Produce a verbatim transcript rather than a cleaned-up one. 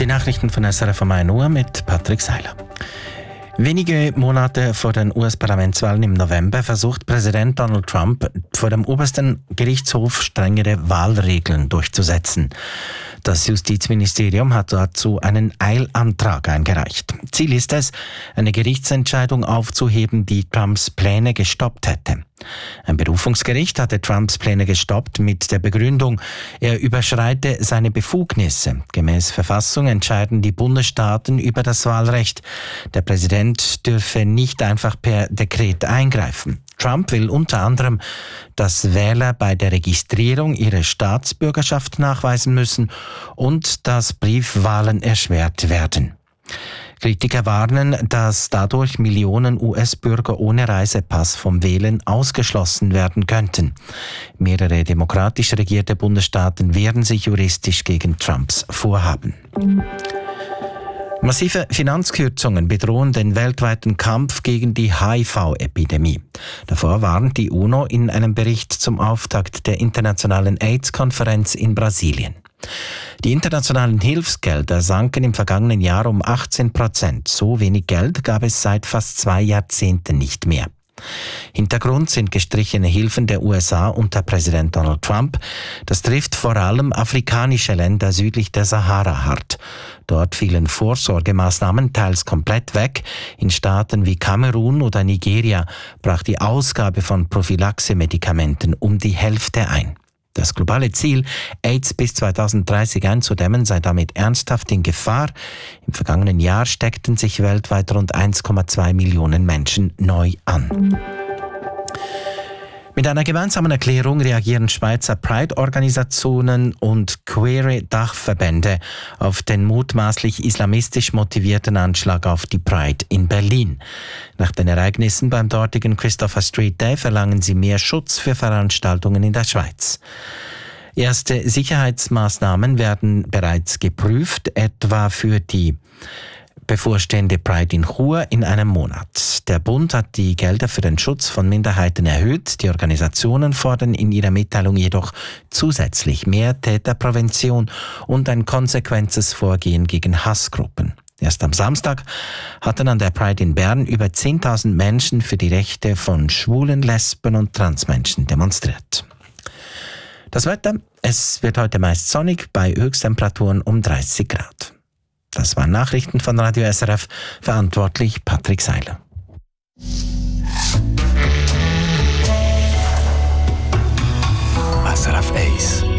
Die Nachrichten von S R F um ein Uhr mit Patrick Seiler. Wenige Monate vor den U S-Parlamentswahlen im November versucht Präsident Donald Trump vor dem obersten Gerichtshof strengere Wahlregeln durchzusetzen. Das Justizministerium hat dazu einen Eilantrag eingereicht. Ziel ist es, eine Gerichtsentscheidung aufzuheben, die Trumps Pläne gestoppt hätte. Ein Berufungsgericht hatte Trumps Pläne gestoppt mit der Begründung, er überschreite seine Befugnisse. Gemäß Verfassung entscheiden die Bundesstaaten über das Wahlrecht. Der Präsident dürfe nicht einfach per Dekret eingreifen. Trump will unter anderem, dass Wähler bei der Registrierung ihre Staatsbürgerschaft nachweisen müssen und dass Briefwahlen erschwert werden. Kritiker warnen, dass dadurch Millionen U S-Bürger ohne Reisepass vom Wählen ausgeschlossen werden könnten. Mehrere demokratisch regierte Bundesstaaten wehren sich juristisch gegen Trumps Vorhaben. Massive Finanzkürzungen bedrohen den weltweiten Kampf gegen die H I V-Epidemie. Davor warnt die UNO in einem Bericht zum Auftakt der internationalen AIDS-Konferenz in Brasilien. Die internationalen Hilfsgelder sanken im vergangenen Jahr um achtzehn Prozent. So wenig Geld gab es seit fast zwei Jahrzehnten nicht mehr. Hintergrund sind gestrichene Hilfen der U S A unter Präsident Donald Trump. Das trifft vor allem afrikanische Länder südlich der Sahara hart. Dort fielen Vorsorgemaßnahmen teils komplett weg. In Staaten wie Kamerun oder Nigeria brach die Ausgabe von Prophylaxe-Medikamenten um die Hälfte ein. Das globale Ziel, AIDS bis zweitausenddreißig einzudämmen, sei damit ernsthaft in Gefahr. Im vergangenen Jahr steckten sich weltweit rund eins Komma zwei Millionen Menschen neu an. Mit einer gemeinsamen Erklärung reagieren Schweizer Pride-Organisationen und queere Dachverbände auf den mutmaßlich islamistisch motivierten Anschlag auf die Pride in Berlin. Nach den Ereignissen beim dortigen Christopher Street Day verlangen sie mehr Schutz für Veranstaltungen in der Schweiz. Erste Sicherheitsmaßnahmen werden bereits geprüft, etwa für die bevorstehende Pride in Chur in einem Monat. Der Bund hat die Gelder für den Schutz von Minderheiten erhöht. Die Organisationen fordern in ihrer Mitteilung jedoch zusätzlich mehr Täterprävention und ein konsequentes Vorgehen gegen Hassgruppen. Erst am Samstag hatten an der Pride in Bern über zehntausend Menschen für die Rechte von Schwulen, Lesben und Transmenschen demonstriert. Das Wetter, es wird heute meist sonnig bei Höchsttemperaturen um dreißig Grad. Das waren Nachrichten von Radio S R F, verantwortlich Patrick Seiler. S R F eins